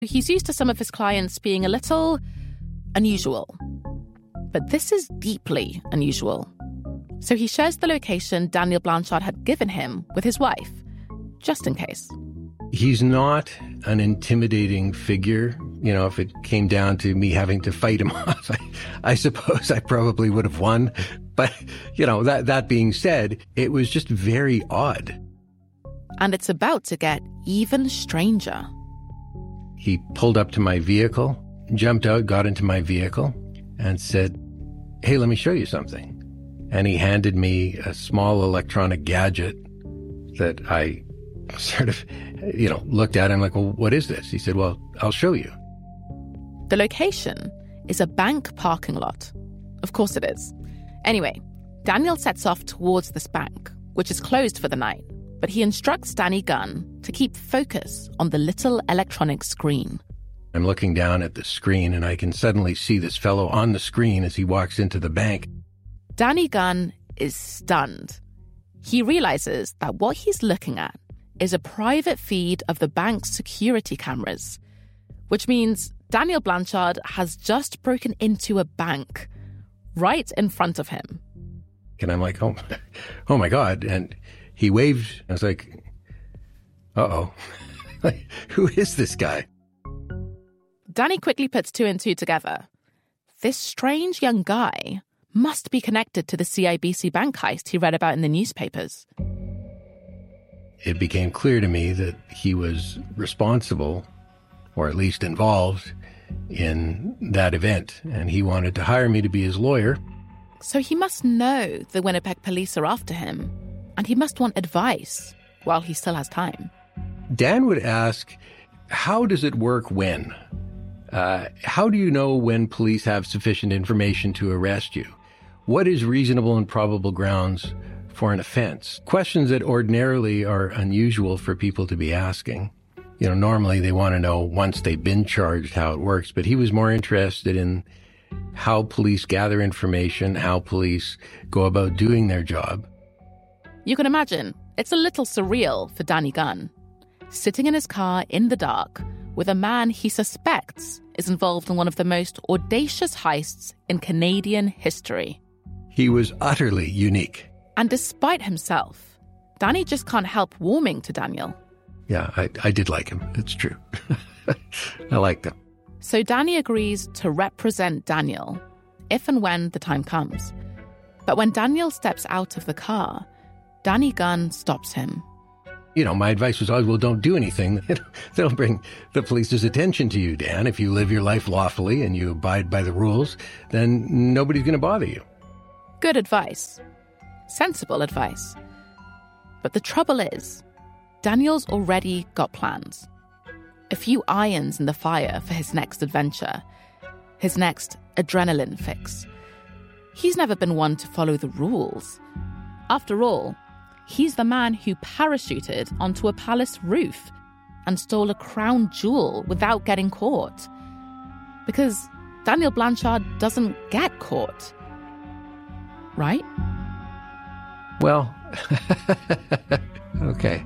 He's used to some of his clients being a little unusual. But this is deeply unusual. So he shares the location Daniel Blanchard had given him with his wife, just in case. He's not an intimidating figure. You know, if it came down to me having to fight him off, I suppose I probably would have won. But, you know, that being said, it was just very odd. And it's about to get even stranger. He pulled up to my vehicle, jumped out, got into my vehicle, and said, "Hey, let me show you something." And he handed me a small electronic gadget that I sort of, looked at. I'm like, "Well, what is this?" He said, "Well, I'll show you." The location is a bank parking lot. Of course it is. Anyway, Daniel sets off towards this bank, which is closed for the night, but he instructs Danny Gunn to keep focus on the little electronic screen. I'm looking down at the screen, and I can suddenly see this fellow on the screen as he walks into the bank. Danny Gunn is stunned. He realizes that what he's looking at is a private feed of the bank's security cameras, which means Daniel Blanchard has just broken into a bank right in front of him. And I'm like, oh my God. And he waved. I was like, uh-oh. Like, who is this guy? Danny quickly puts two and two together. This strange young guy must be connected to the CIBC bank heist he read about in the newspapers. It became clear to me that he was responsible, or at least involved, in that event, and he wanted to hire me to be his lawyer. So he must know the Winnipeg police are after him, and he must want advice while he still has time. Dan would ask, how does it work when? How do you know when police have sufficient information to arrest you? What is reasonable and probable grounds for an offense? Questions that ordinarily are unusual for people to be asking. You know, normally they want to know once they've been charged how it works, but he was more interested in how police gather information, how police go about doing their job. You can imagine, it's a little surreal for Danny Gunn, sitting in his car in the dark with a man he suspects is involved in one of the most audacious heists in Canadian history. He was utterly unique. And despite himself, Danny just can't help warming to Daniel. Yeah, I did like him. It's true. I liked him. So Danny agrees to represent Daniel if and when the time comes. But when Daniel steps out of the car, Danny Gunn stops him. You know, my advice was always, well, don't do anything that'll bring the police's attention to you, Dan. If you live your life lawfully and you abide by the rules, then nobody's going to bother you. Good advice. Sensible advice. But the trouble is, Daniel's already got plans. A few irons in the fire for his next adventure, his next adrenaline fix. He's never been one to follow the rules. After all, he's the man who parachuted onto a palace roof and stole a crown jewel without getting caught. Because Daniel Blanchard doesn't get caught. Right? Well, okay.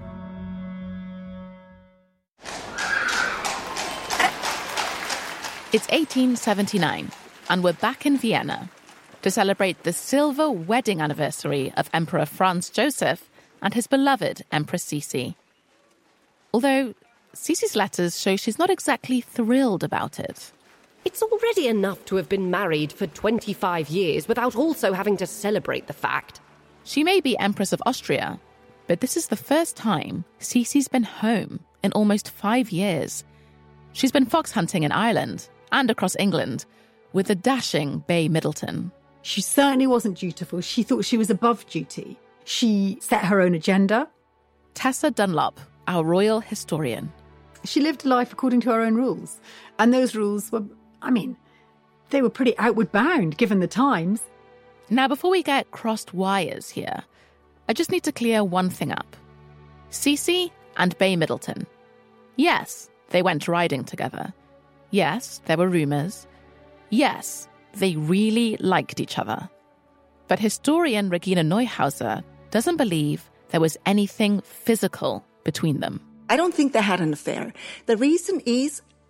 It's 1879, and we're back in Vienna to celebrate the silver wedding anniversary of Emperor Franz Joseph and his beloved Empress Sisi. Although Sisi's letters show she's not exactly thrilled about it. It's already enough to have been married for 25 years without also having to celebrate the fact. She may be Empress of Austria, but this is the first time Sisi's been home in almost 5 years. She's been fox hunting in Ireland and across England with the dashing Bay Middleton. She certainly wasn't dutiful. She thought she was above duty. She set her own agenda. Tessa Dunlop, our royal historian. She lived a life according to her own rules. And those rules were, they were pretty outward bound, given the times. Now, before we get crossed wires here, I just need to clear one thing up. Sisi and Bay Middleton. Yes, they went riding together. Yes, there were rumours. Yes, they really liked each other. But historian Regina Neuhauser doesn't believe there was anything physical between them. I don't think they had an affair. The reason is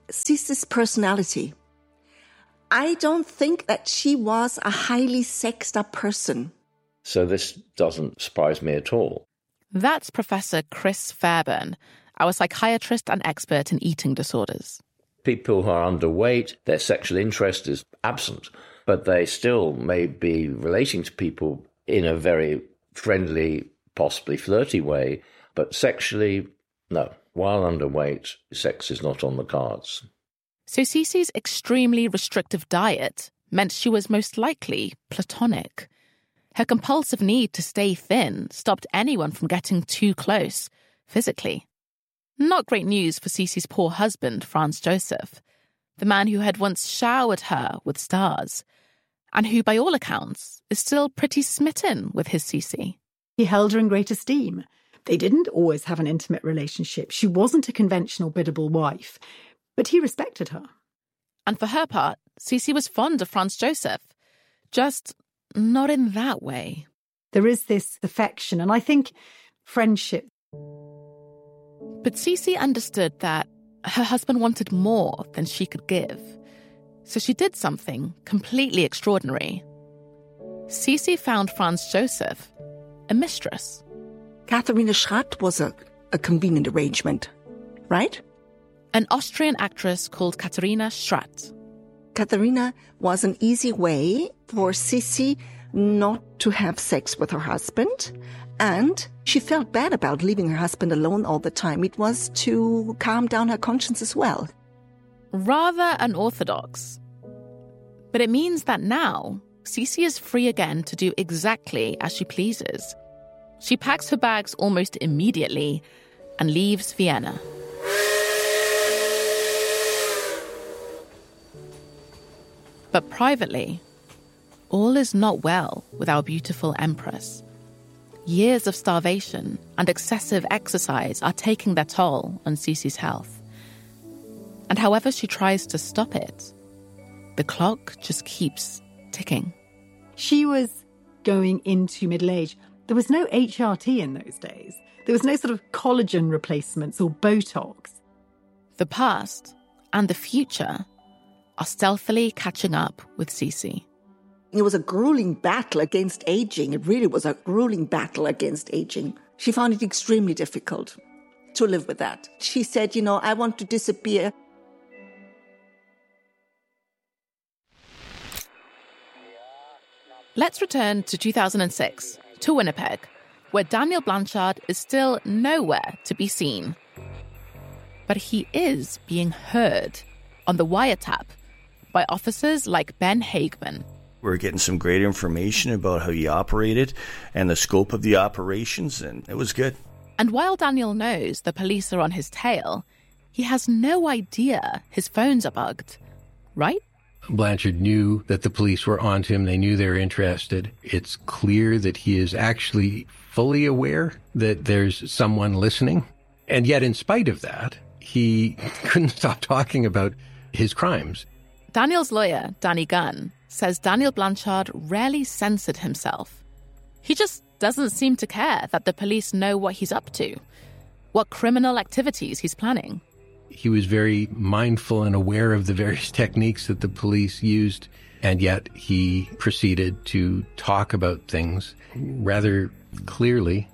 Cece's personality. I don't think that she was a highly sexed up person. So this doesn't surprise me at all. That's Professor Chris Fairburn, our psychiatrist and expert in eating disorders. People who are underweight, their sexual interest is absent, but they still may be relating to people in a very friendly, possibly flirty way, but sexually, no. While underweight, sex is not on the cards. So Cece's extremely restrictive diet meant she was most likely platonic. Her compulsive need to stay thin stopped anyone from getting too close, physically. Not great news for Cece's poor husband, Franz Joseph, the man who had once showered her with stars, and who, by all accounts, is still pretty smitten with his Cece. He held her in great esteem. They didn't always have an intimate relationship. She wasn't a conventional biddable wife, but he respected her. And for her part, Cece was fond of Franz Joseph, just not in that way. There is this affection, and I think friendship. But Cece understood that her husband wanted more than she could give. So she did something completely extraordinary. Cece found Franz Joseph a mistress. Katharina Schratt was a convenient arrangement, right? An Austrian actress called Katharina Schratt. Katharina was an easy way for Cece not to have sex with her husband, and she felt bad about leaving her husband alone all the time. It was to calm down her conscience as well. Rather unorthodox. But it means that now, Cece is free again to do exactly as she pleases. She packs her bags almost immediately and leaves Vienna. But privately, all is not well with our beautiful empress. Years of starvation and excessive exercise are taking their toll on Cece's health. And however she tries to stop it, the clock just keeps ticking. She was going into middle age. There was no HRT in those days. There was no sort of collagen replacements or Botox. The past and the future are stealthily catching up with Cece. It was a grueling battle against aging. It really was a grueling battle against aging. She found it extremely difficult to live with that. She said, I want to disappear. Let's return to 2006, to Winnipeg, where Daniel Blanchard is still nowhere to be seen. But he is being heard on the wiretap by officers like Ben Hageman. We're getting some great information about how he operated and the scope of the operations, and it was good. And while Daniel knows the police are on his tail, he has no idea his phones are bugged, right? Blanchard knew that the police were onto him. They knew they were interested. It's clear that he is actually fully aware that there's someone listening. And yet, in spite of that, he couldn't stop talking about his crimes. Daniel's lawyer, Danny Gunn, says Daniel Blanchard rarely censored himself. He just doesn't seem to care that the police know what he's up to, what criminal activities he's planning. He was very mindful and aware of the various techniques that the police used, and yet he proceeded to talk about things rather clearly.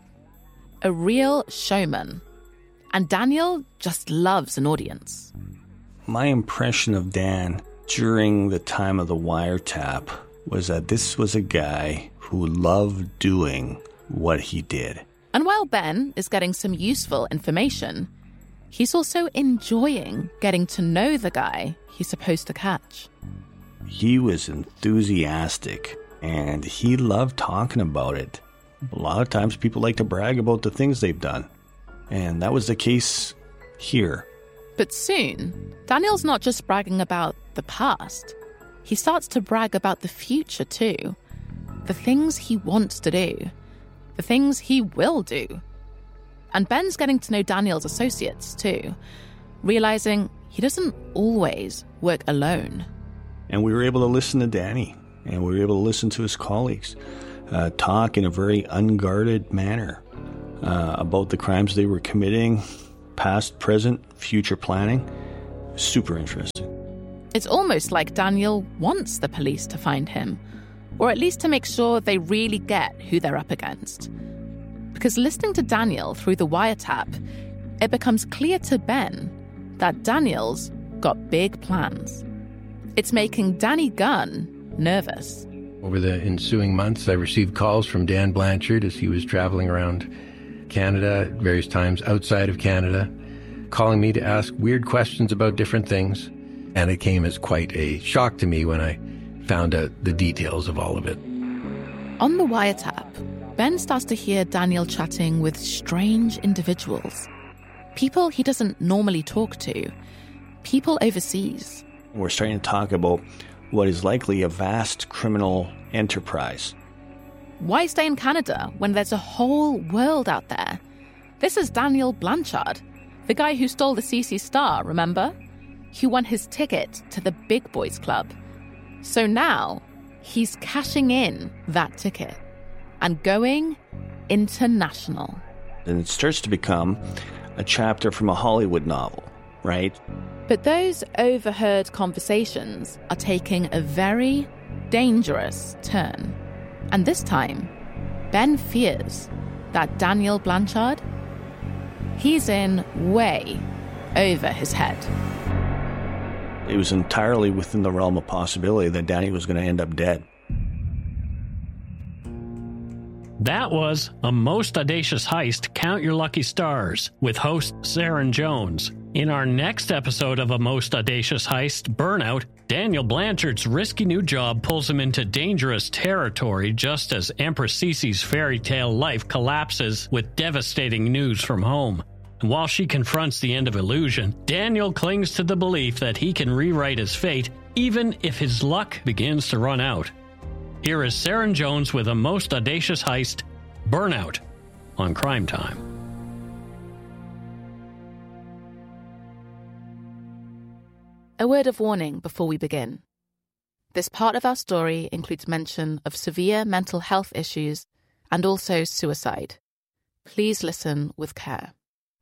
A real showman. And Daniel just loves an audience. My impression of Dan during the time of the wiretap was that this was a guy who loved doing what he did. And while Ben is getting some useful information, he's also enjoying getting to know the guy he's supposed to catch. He was enthusiastic, and he loved talking about it. A lot of times people like to brag about the things they've done, and that was the case here. But soon, Daniel's not just bragging about the past. He starts to brag about the future too. The things he wants to do. The things he will do. And Ben's getting to know Daniel's associates too, realizing he doesn't always work alone. And we were able to listen to Danny, and we were able to listen to his colleagues talk in a very unguarded manner about the crimes they were committing, past, present, future planning. Super interesting. It's almost like Daniel wants the police to find him, or at least to make sure they really get who they're up against. Because listening to Daniel through the wiretap, it becomes clear to Ben that Daniel's got big plans. It's making Danny Gunn nervous. Over the ensuing months, I received calls from Dan Blanchard as he was traveling around Canada at various times outside of Canada, calling me to ask weird questions about different things. And it came as quite a shock to me when I found out the details of all of it. On the wiretap, Ben starts to hear Daniel chatting with strange individuals. People he doesn't normally talk to. People overseas. We're starting to talk about what is likely a vast criminal enterprise. Why stay in Canada when there's a whole world out there? This is Daniel Blanchard, the guy who stole the CC Star, remember? Who won his ticket to the Big Boys Club. So now, he's cashing in that ticket and going international. And it starts to become a chapter from a Hollywood novel, right? But those overheard conversations are taking a very dangerous turn. And this time, Ben fears that Daniel Blanchard, he's in way over his head. It was entirely within the realm of possibility that Danny was going to end up dead. That was A Most Audacious Heist, Count Your Lucky Stars, with host Saren Jones. In our next episode of A Most Audacious Heist, Burnout, Daniel Blanchard's risky new job pulls him into dangerous territory just as Empress Cece's fairy tale life collapses with devastating news from home. And while she confronts the end of illusion, Daniel clings to the belief that he can rewrite his fate even if his luck begins to run out. Here is Saren Jones with A Most Audacious Heist, Burnout, on Crime Time. A word of warning before we begin. This part of our story includes mention of severe mental health issues and also suicide. Please listen with care.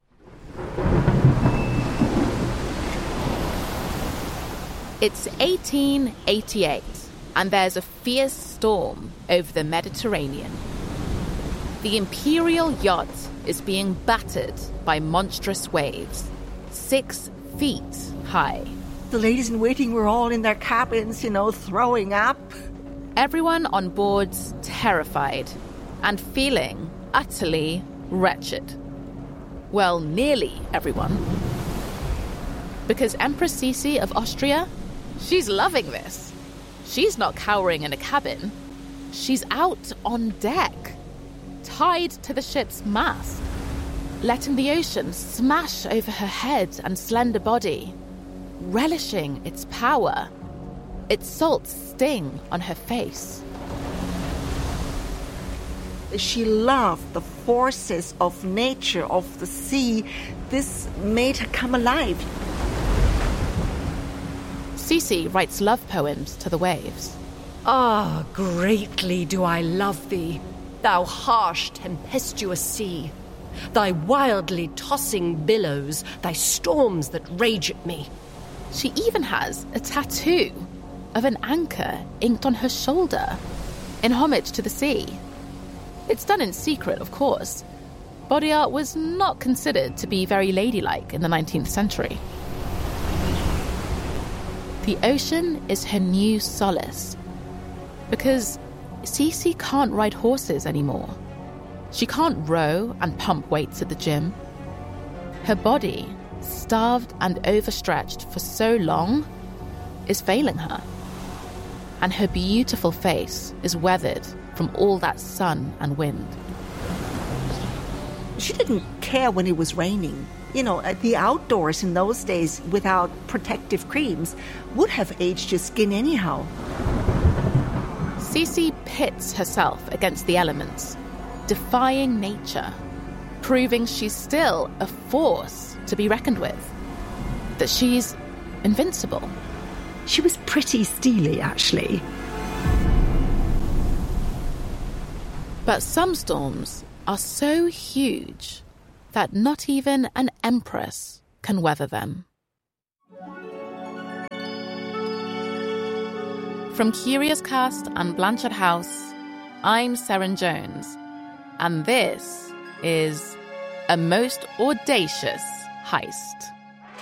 It's 1888, and there's a fierce storm over the Mediterranean. The Imperial yacht is being battered by monstrous waves, 6 feet high. The ladies in waiting were all in their cabins, throwing up. Everyone on board's terrified and feeling utterly wretched. Well, nearly everyone. Because Empress Cece of Austria, she's loving this. She's not cowering in a cabin. She's out on deck, tied to the ship's mast, letting the ocean smash over her head and slender body, relishing its power, its salt sting on her face. She loved the forces of nature, of the sea. This made her come alive. Cece writes love poems to the waves. Ah, greatly do I love thee, thou harsh, tempestuous sea. Thy wildly tossing billows, thy storms that rage at me. She even has a tattoo of an anchor inked on her shoulder, in homage to the sea. It's done in secret, of course. Body art was not considered to be very ladylike in the 19th century. The ocean is her new solace, because Cece can't ride horses anymore. She can't row and pump weights at the gym. Her body, starved and overstretched for so long, is failing her. And her beautiful face is weathered from all that sun and wind. She didn't care when it was raining. The outdoors in those days without protective creams would have aged your skin anyhow. Cece pits herself against the elements, defying nature, proving she's still a force to be reckoned with, that she's invincible. She was pretty steely, actually. But some storms are so huge that not even an empress can weather them. From Curious Cast and Blanchard House, I'm Seren Jones, and this is A Most Audacious Heist.